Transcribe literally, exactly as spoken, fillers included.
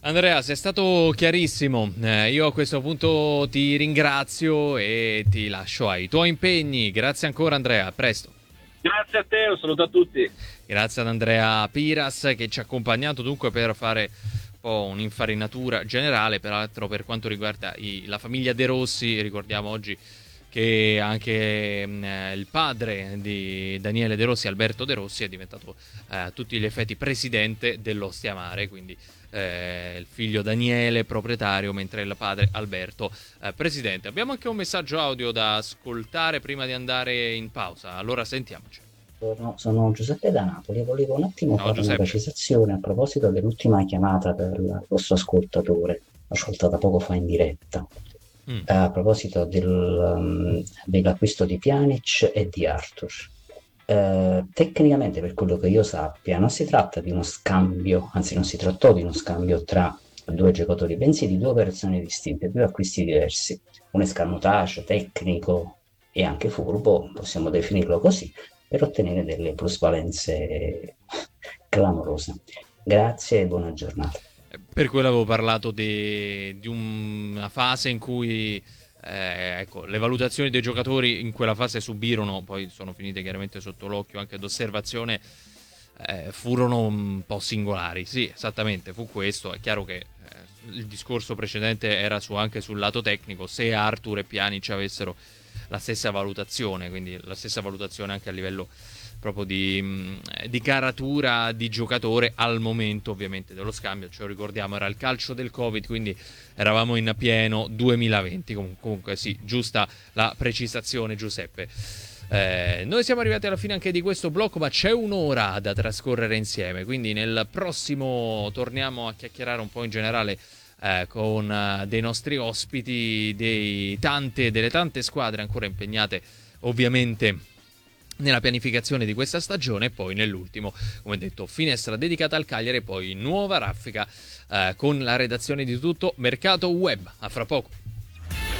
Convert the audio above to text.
Andrea, sei stato chiarissimo. Eh, io a questo punto ti ringrazio e ti lascio ai tuoi impegni. Grazie ancora, Andrea. A presto. Grazie a te, un saluto a tutti. Grazie ad Andrea Piras che ci ha accompagnato dunque per fare un po' un'infarinatura generale. Peraltro, per quanto riguarda i- la famiglia De Rossi, ricordiamo oggi che anche mh, eh, il padre di Daniele De Rossi, Alberto De Rossi, è diventato eh, a tutti gli effetti presidente dell'Ostia Mare, quindi eh, il figlio Daniele proprietario, mentre il padre Alberto eh, presidente. Abbiamo anche un messaggio audio da ascoltare prima di andare in pausa, allora sentiamoci. Buongiorno, sono Giuseppe da Napoli e volevo un attimo Ciao fare una Giuseppe. precisazione a proposito dell'ultima chiamata del vostro ascoltatore, l'ho ascoltata poco fa in diretta, Mm. eh, a proposito del, um, dell'acquisto di Pjanic e di Arthur. Eh, tecnicamente, per quello che io sappia, non si tratta di uno scambio, anzi non si trattò di uno scambio tra due giocatori, bensì di due operazioni distinte, due acquisti diversi. Un escamotage tecnico e anche furbo, possiamo definirlo così, per ottenere delle plusvalenze clamorose. Grazie e buona giornata. Per quello avevo parlato di, di una fase in cui eh, ecco, le valutazioni dei giocatori in quella fase subirono, poi sono finite chiaramente sotto l'occhio anche d'osservazione, eh, furono un po' singolari. Sì, esattamente, fu questo. È chiaro che eh, il discorso precedente era su, anche sul lato tecnico, se Arthur e Pjanic avessero la stessa valutazione, quindi la stessa valutazione anche a livello proprio di, mh, di caratura di giocatore al momento ovviamente dello scambio. Ce lo ricordiamo, era il calcio del Covid, quindi eravamo in pieno duemilaventi. Comun- comunque sì, giusta la precisazione, Giuseppe. Eh, noi siamo arrivati alla fine anche di questo blocco, ma c'è un'ora da trascorrere insieme, quindi nel prossimo torniamo a chiacchierare un po' in generale eh, con eh, dei nostri ospiti, dei tante, delle tante squadre ancora impegnate ovviamente nella pianificazione di questa stagione, e poi nell'ultimo, come detto, finestra dedicata al Cagliari e poi nuova raffica eh, con la redazione di tutto Mercato Web. A fra poco.